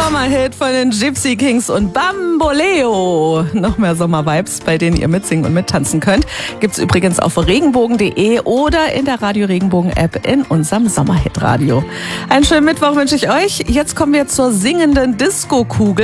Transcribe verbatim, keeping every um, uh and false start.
Sommerhit von den Gypsy Kings und Bamboleo. Noch mehr Sommervibes, bei denen ihr mitsingen und mittanzen könnt, gibt's übrigens auf regenbogen punkt de oder in der Radio Regenbogen App in unserem Sommerhit-Radio. Einen schönen Mittwoch wünsche ich euch. Jetzt kommen wir zur singenden Disco-Kugel.